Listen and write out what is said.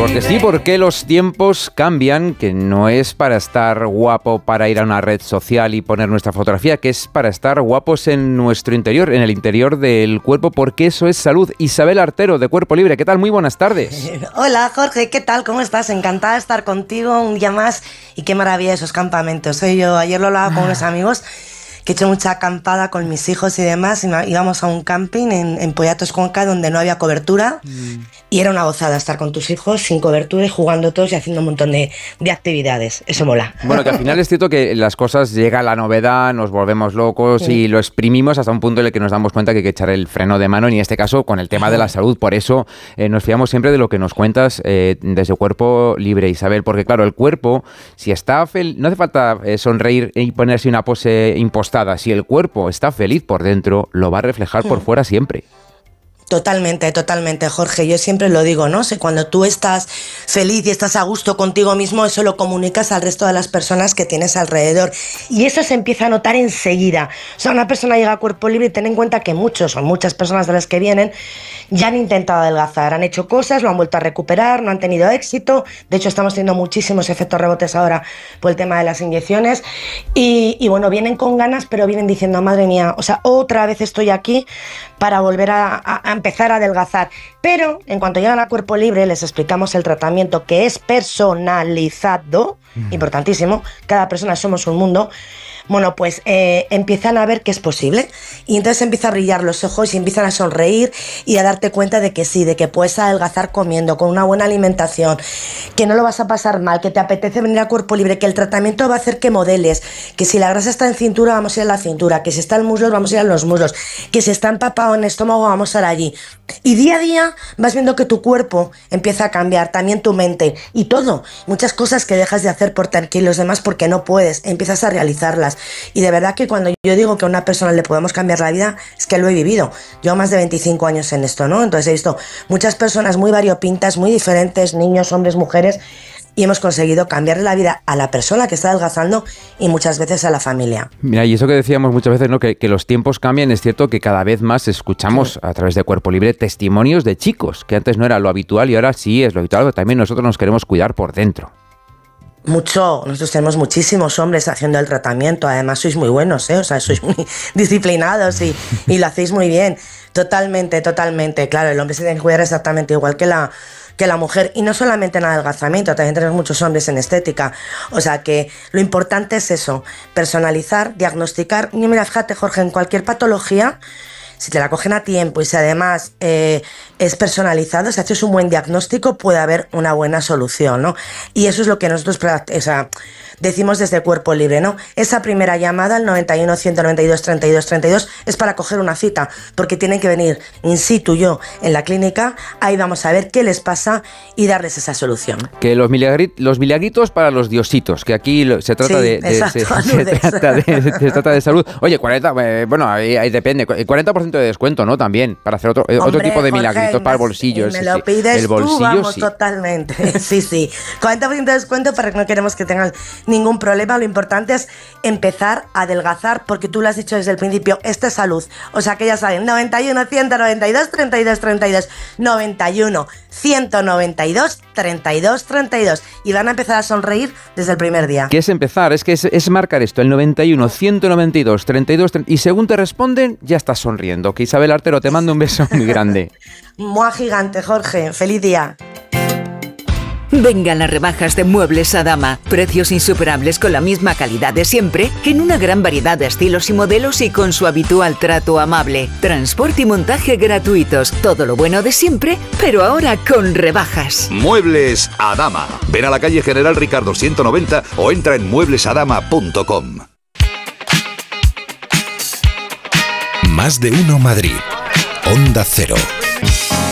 Porque sí, porque los tiempos cambian, que no es para estar guapo para ir a una red social y poner nuestra fotografía, que es para estar guapos en nuestro interior, en el interior del cuerpo, porque eso es salud. Isabel Artero, de Cuerpo Libre, ¿qué tal? Muy buenas tardes. Hola Jorge, ¿qué tal? ¿Cómo estás? Encantada de estar contigo un día más y qué maravilla esos campamentos. Ayer lo hablaba con unos amigos que he hecho mucha acampada con mis hijos y demás, y íbamos a un camping en Poyatos, Cuenca, donde no había cobertura, y era una gozada estar con tus hijos sin cobertura y jugando todos y haciendo un montón de actividades. Eso mola. Bueno, que al final es cierto que las cosas, llega la novedad, nos volvemos locos y lo exprimimos hasta un punto en el que nos damos cuenta que hay que echar el freno de mano, y en este caso con el tema de la salud. Por eso nos fiamos siempre de lo que nos cuentas desde Cuerpo Libre, Isabel, porque claro, el cuerpo, si está feliz, no hace falta sonreír y ponerse una pose impostada. Si el cuerpo está feliz por dentro, lo va a reflejar por fuera siempre. Totalmente, totalmente, Jorge. Yo siempre lo digo, ¿no? Si cuando tú estás feliz y estás a gusto contigo mismo, eso lo comunicas al resto de las personas que tienes alrededor. Y eso se empieza a notar enseguida. O sea, una persona llega a Cuerpo Libre y ten en cuenta que muchos o muchas personas de las que vienen ya han intentado adelgazar, han hecho cosas, lo han vuelto a recuperar, no han tenido éxito. De hecho, estamos teniendo muchísimos efectos rebotes ahora por el tema de las inyecciones. Y bueno, vienen con ganas, pero vienen diciendo, madre mía, o sea, otra vez estoy aquí para volver a empezar a adelgazar. Pero en cuanto llegan a Cuerpo Libre les explicamos el tratamiento, que es personalizado, importantísimo, cada persona somos un mundo. Bueno, pues empiezan a ver que es posible, y entonces empiezan a brillar los ojos y empiezan a sonreír y a darte cuenta de que sí, de que puedes adelgazar comiendo, con una buena alimentación, que no lo vas a pasar mal, que te apetece venir a Cuerpo Libre, que el tratamiento va a hacer que modeles, que si la grasa está en cintura vamos a ir a la cintura, que si está en muslos vamos a ir a los muslos, que si está empapado en estómago vamos a ir allí. Y día a día vas viendo que tu cuerpo empieza a cambiar, también tu mente y todo. Muchas cosas que dejas de hacer por tranquilo los demás porque no puedes, empiezas a realizarlas. Y de verdad que cuando yo digo que a una persona le podemos cambiar la vida, es que lo he vivido. Llevo más de 25 años en esto, ¿no? Entonces he visto muchas personas muy variopintas, muy diferentes, niños, hombres, mujeres, y hemos conseguido cambiarle la vida a la persona que está adelgazando y muchas veces a la familia. Mira, y eso que decíamos muchas veces, ¿no? Que los tiempos cambian. Es cierto que cada vez más escuchamos a través de Cuerpo Libre testimonios de chicos, que antes no era lo habitual y ahora sí es lo habitual, pero también nosotros nos queremos cuidar por dentro. Nosotros tenemos muchísimos hombres haciendo el tratamiento, además sois muy buenos, o sea, sois muy disciplinados y lo hacéis muy bien, totalmente, claro, el hombre se tiene que cuidar exactamente igual que la mujer, y no solamente en adelgazamiento, también tenemos muchos hombres en estética, o sea que lo importante es eso, personalizar, diagnosticar, y mira, fíjate Jorge, en cualquier patología, si te la cogen a tiempo y si además es personalizado, si haces un buen diagnóstico, puede haber una buena solución, ¿no? Y eso es lo que nosotros decimos desde Cuerpo Libre, ¿no? Esa primera llamada, al 91 192 32 32, es para coger una cita, porque tienen que venir in situ yo en la clínica, ahí vamos a ver qué les pasa y darles esa solución. Que los milagritos para los diositos, que aquí se trata se trata de salud. Oye, 40, bueno, ahí depende, 40% de descuento, ¿no? También, para hacer otro tipo de milagritos para el bolsillo. Me lo pides el bolsillo, tú, vamos, sí. Totalmente. Sí. 40% de descuento para que no queremos que tengan ningún problema. Lo importante es empezar a adelgazar, porque tú lo has dicho desde el principio, esta es salud. O sea que ya saben, 91 192 32 32, 91 192 32 32, y van a empezar a sonreír desde el primer día. ¿Qué es empezar? Es marcar esto, el 91 192 32 32, y según te responden, ya estás sonriendo. Que Isabel Artero, te mando un beso muy grande. Mua gigante, Jorge. Feliz día. Vengan las rebajas de Muebles Adama. Precios insuperables con la misma calidad de siempre, en una gran variedad de estilos y modelos y con su habitual trato amable. Transporte y montaje gratuitos. Todo lo bueno de siempre, pero ahora con rebajas. Muebles Adama. Ven a la calle General Ricardo 190 o entra en mueblesadama.com. Más de uno Madrid. Onda Cero.